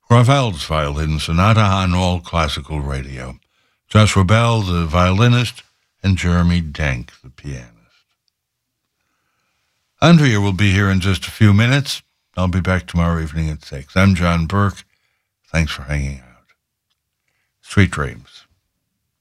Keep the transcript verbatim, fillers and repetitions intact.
Ravel's Violin Sonata on All Classical Radio. Joshua Bell, the violinist, and Jeremy Denk, the pianist. Andrea will be here in just a few minutes. I'll be back tomorrow evening at six. I'm John Burke. Thanks for hanging out. Sweet dreams.